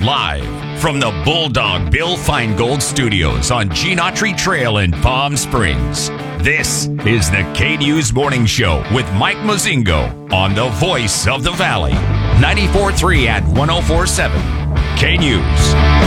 Live from the Bulldog Bill Feingold Studios on Gene Autry Trail in Palm Springs. This is the K-News Morning Show with Mike Mozingo on the Voice of the Valley. 94.3 and 104.7 K-News.